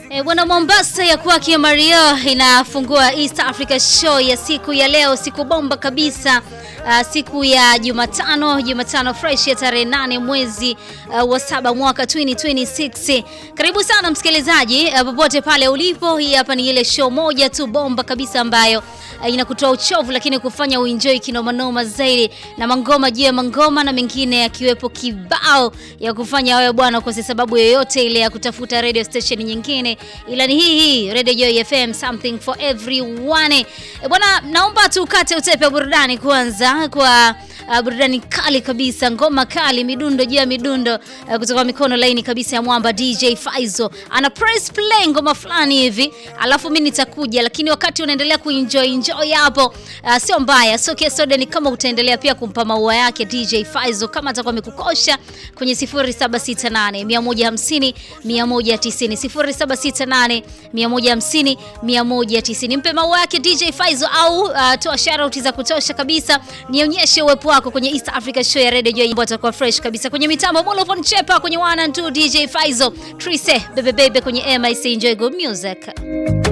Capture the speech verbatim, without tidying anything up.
E, bwana Mombasa ya kwake Mario inafungua East Africa Show ya siku ya leo, siku bomba kabisa. Uh, siku ya Jumatano, Jumatano fresh ya tarehe nane mwezi uh, wa saba mwaka twenty twenty-six. Karibu sana msikilizaji, uh, popote pale ulipo. Hii hapa ni ile show moja tu bomba kabisa ambayo uh, inakutoa uchovu lakini kufanya uenjoy kinoma noma zaidi, na mangoma juu ya mangoma na mengine yakiwepo kibao ya kufanya wewe bwana kwa sababu yoyote ile ya kutafuta radio station nyingine, ila ni hii hii Radio Joy F M, something for everyone. E, bwana naomba tukate utepe wa burudani kwanza kwa uh, burudani kali kabisa, ngoma kali, midundo juu ya midundo uh, kutoka mikono laini kabisa ya mwamba D J Faizo. Ana press play ngoma fulani hivi, alafu mimi nitakuja, lakini wakati unaendelea kuenjoy enjoy hapo uh, sio mbaya. So kesode ni kama utaendelea pia kumpa maua yake D J Faizo, kama atakuwa amekukosha kwenye zero saba sita nane one five zero one one nine zero zero saba sita nane one five zero one one nine. Mpe maua yake D J Faizo au uh, toa shout za kutosha kabisa, nionyeshe uwepo wako kwenye East Africa Show ya Radio Joy. Mbota kwa fresh kabisa kwenye mitambo Molofon Chepa, kwenye one and two D J Faizo, Trise bebe bebe kwenye M I C. Enjoy good music.